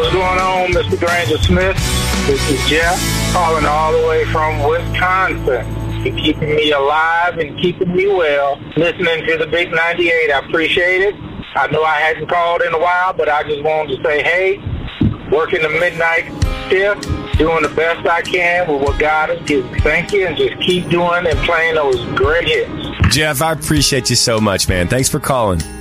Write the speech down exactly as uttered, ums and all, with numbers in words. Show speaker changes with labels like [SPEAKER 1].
[SPEAKER 1] What's going on, Mister Granger Smith? This is Jeff, calling all the way from Wisconsin. You're keeping me alive and keeping me well. Listening to the Big ninety-eight, I appreciate it. I know I hadn't called in a while, but I just wanted to say, hey, working the midnight shift, doing the best I can with what God has given me. Thank you, and just keep doing and playing those great hits.
[SPEAKER 2] Jeff, I appreciate you so much, man. Thanks for calling.